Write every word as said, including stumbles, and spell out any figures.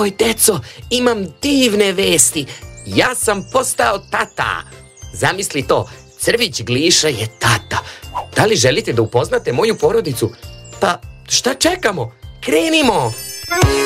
Joj, deco, imam divne vesti. Ja sam postao tata. Zamisli to, Crvić Gliša je tata. Da li želite da upoznate moju porodicu? Pa šta čekamo? Krenimo!